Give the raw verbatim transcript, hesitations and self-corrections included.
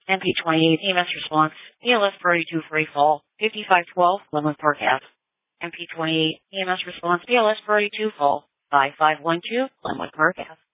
M P twenty-eight E M S response, E L S thirty-two Free Fall, fifty-five twelve, Glenwood Park Ave. M P twenty-eight E M S response, E L S thirty-two Fall, five five one two, Glenwood Park Ave.